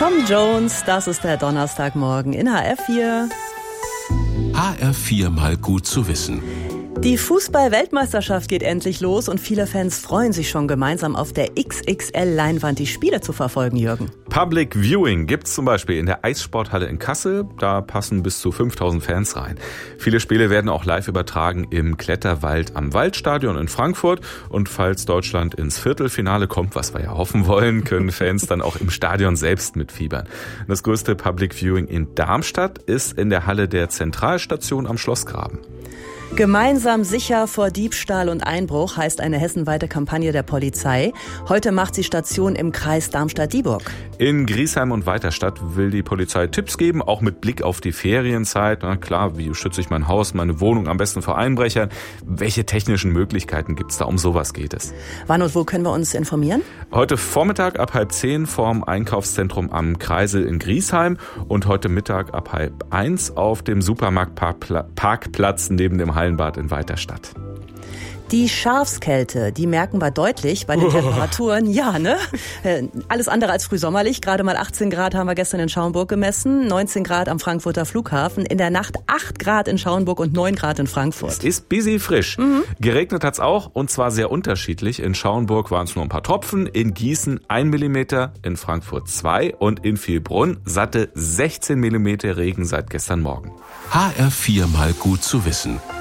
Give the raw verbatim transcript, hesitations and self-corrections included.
Tom Jones, das ist der Donnerstagmorgen in H R vier. H R vier mal gut zu wissen. Die Fußball-Weltmeisterschaft geht endlich los und viele Fans freuen sich schon gemeinsam auf der X X L-Leinwand die Spiele zu verfolgen, Jürgen. Public Viewing gibt's zum Beispiel in der Eissporthalle in Kassel. Da passen bis zu fünftausend Fans rein. Viele Spiele werden auch live übertragen im Kletterwald am Waldstadion in Frankfurt. Und falls Deutschland ins Viertelfinale kommt, was wir ja hoffen wollen, können Fans dann auch im Stadion selbst mitfiebern. Das größte Public Viewing in Darmstadt ist in der Halle der Zentralstation am Schlossgraben. Gemeinsam sicher vor Diebstahl und Einbruch heißt eine hessenweite Kampagne der Polizei. Heute macht sie Station im Kreis Darmstadt-Dieburg. In Griesheim und Weiterstadt will die Polizei Tipps geben, auch mit Blick auf die Ferienzeit. Na klar, wie schütze ich mein Haus, meine Wohnung am besten vor Einbrechern? Welche technischen Möglichkeiten gibt's da? Um sowas geht es. Wann und wo können wir uns informieren? Heute Vormittag ab halb zehn vorm Einkaufszentrum am Kreisel in Griesheim und heute Mittag ab halb eins auf dem Supermarktparkplatz neben dem Hallenbad in Weiterstadt. Die Schafskälte, die merken wir deutlich bei den Temperaturen. Ja, ne? Alles andere als frühsommerlich. Gerade mal achtzehn Grad haben wir gestern in Schaumburg gemessen, neunzehn Grad am Frankfurter Flughafen. In der Nacht acht Grad in Schaumburg und neun Grad in Frankfurt. Es ist busy frisch. Mhm. Geregnet hat's auch und zwar sehr unterschiedlich. In Schaumburg waren es nur ein paar Tropfen, in Gießen ein Millimeter, in Frankfurt zwei und in Vielbrunn satte sechzehn Millimeter Regen seit gestern Morgen. H R vier mal gut zu wissen.